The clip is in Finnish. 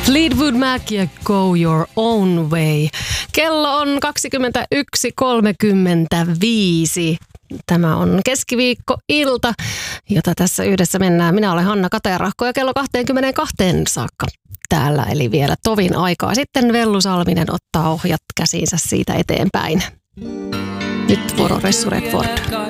Fleetwood Mac ja Go Your Own Way. Kello on 21.35. Tämä on keskiviikkoilta, jota tässä yhdessä mennään. Minä olen Hanna Katerahko ja kello 22 saakka täällä, eli vielä tovin aikaa. Sitten Vellu Salminen ottaa ohjat käsiinsä siitä eteenpäin. Nyt vuoro Ressu Redford.